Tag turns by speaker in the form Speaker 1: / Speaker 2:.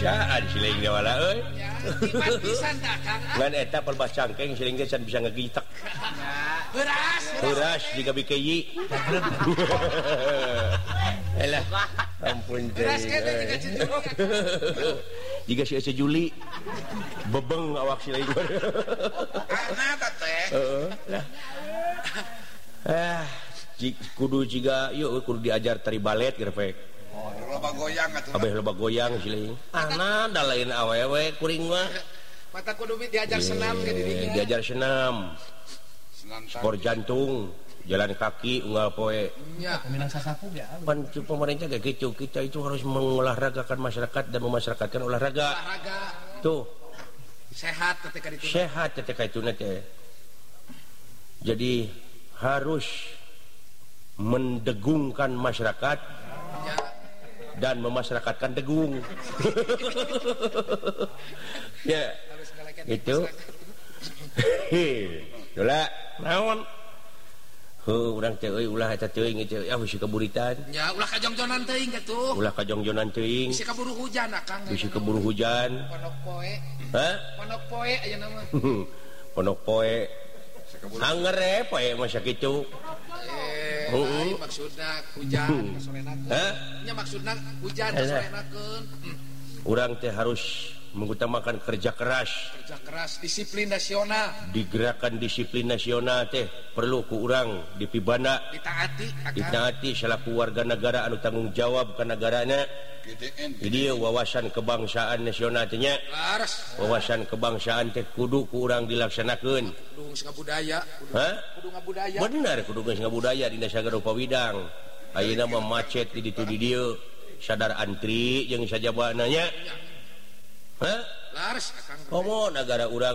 Speaker 1: Saan siling dia wala euy. Ngan eta pelbas cangkeng siling dia bisa ngegitak. Heuras jiga bikeyi. Elah. Ampun deui. Jiga si Ece Juli. Bebeng awak siling.
Speaker 2: Kana teh.
Speaker 1: Kudu jiga yuk kudu diajar tari balet gerepek.
Speaker 2: Loba goyang atuh.
Speaker 1: Abeh loba goyang siling. Ana da lain awewe kuring mah.
Speaker 3: Mata kudu diajar senam ke dirinya.
Speaker 1: Diajar senam. Sport jantung, jalan kaki unggal poe.
Speaker 3: Nya,
Speaker 4: Minang sasapu ya.
Speaker 1: Pan pemerintah kayak gitu. Kita itu harus mengolahragakan masyarakat dan memasyarakatkan olahraga.
Speaker 3: olahraga
Speaker 1: Tuh,
Speaker 3: sehat ketika itu.
Speaker 1: sehat ketika itu nanti. Jadi harus mendegungkan masyarakat
Speaker 3: Ya,
Speaker 1: dan memasyarakatkan degung. Ya,
Speaker 3: harus ngeleket
Speaker 1: itu. Dola, naon? Heuh, urang teh euy ulah eta teuing teh bisi kaburitan.
Speaker 3: Ya, ulah kajongjonan teuing gitu.
Speaker 1: Ulah kajongjonan teuing.
Speaker 3: Bisa kaburu hujan akang.
Speaker 1: Bisi keburu hujan.
Speaker 3: Pondok poe.
Speaker 1: Hah?
Speaker 3: Pondok poe aya nama.
Speaker 1: Pondok poe. Hanger poe mah sakitu.
Speaker 3: Lain maksudna hujan kasorenakeun.
Speaker 1: Hah?
Speaker 3: Nya maksudna hujan kasorenakeun.
Speaker 1: Urang teh harus mengutamakan kerja keras.
Speaker 3: Kerja keras, disiplin nasional.
Speaker 1: Di gerakan disiplin nasional teh perlu ku urang dipibana,
Speaker 3: Ditaati akan
Speaker 1: ditaati selaku warga negara anu tanggung jawab ka nagarana.
Speaker 2: GDN.
Speaker 1: Jadi wawasan kebangsaan nasional teh nya.
Speaker 3: laras.
Speaker 1: Wawasan kebangsaan teh kudu ku urang dilaksanakeun.
Speaker 3: Kudu ngabudaya,
Speaker 1: Hah?
Speaker 3: kudu ngabudaya.
Speaker 1: Bener kudu geus ngabudaya dina sagara pawidang. Ayeuna mah macet di ditu di dieu. Sadar antri jeung sajabana nya. Hah?
Speaker 3: Laras akang.
Speaker 1: Komo negara urang